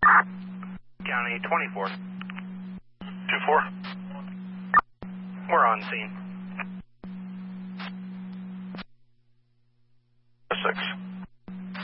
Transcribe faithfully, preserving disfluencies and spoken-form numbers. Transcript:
County twenty-four. two four. We're on scene. six.